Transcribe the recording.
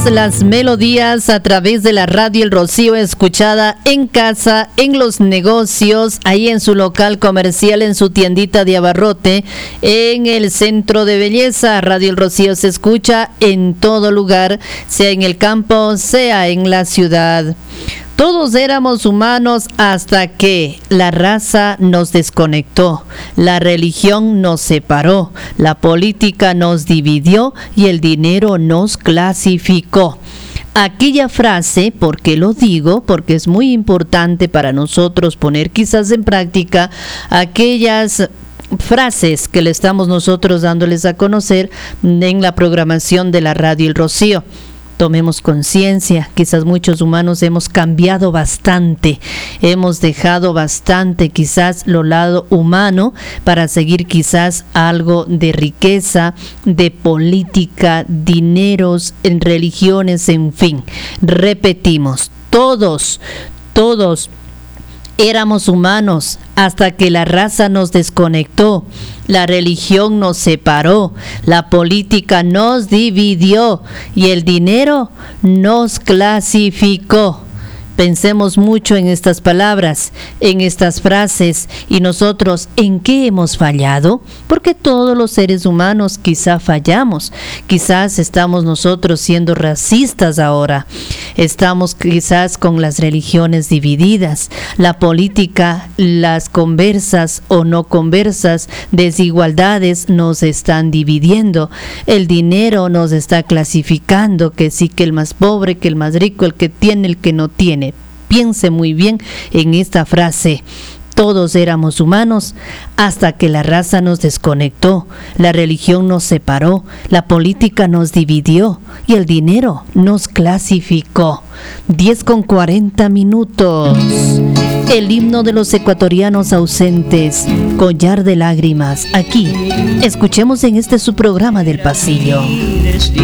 Las melodías a través de la radio El Rocío, escuchada en casa, en los negocios, ahí en su local comercial, en su tiendita de abarrote, en el centro de belleza. Radio El Rocío se escucha en todo lugar, sea en el campo, sea en la ciudad. Todos éramos humanos hasta que la raza nos desconectó, la religión nos separó, la política nos dividió y el dinero nos clasificó. Aquella frase, ¿por qué lo digo? Porque es muy importante para nosotros poner quizás en práctica aquellas frases que le estamos nosotros dándoles a conocer en la programación de la radio El Rocío. Tomemos conciencia, quizás muchos humanos hemos cambiado bastante, hemos dejado bastante quizás lo lado humano para seguir quizás algo de riqueza, de política, dineros, en religiones, en fin. Repetimos, todos éramos humanos hasta que la raza nos desconectó, la religión nos separó, la política nos dividió y el dinero nos clasificó. Pensemos mucho en estas palabras, en estas frases, y nosotros, ¿en qué hemos fallado? Porque todos los seres humanos quizá fallamos, quizás estamos nosotros siendo racistas ahora, estamos quizás con las religiones divididas, la política, las conversas o no conversas, desigualdades nos están dividiendo, el dinero nos está clasificando, que sí, que el más pobre, que el más rico, el que tiene, el que no tiene. Piense muy bien en esta frase. Todos éramos humanos hasta que la raza nos desconectó, la religión nos separó, la política nos dividió y el dinero nos clasificó. 10:40. El himno de los ecuatorianos ausentes, Collar de Lágrimas. Aquí, escuchemos en este su programa del pasillo.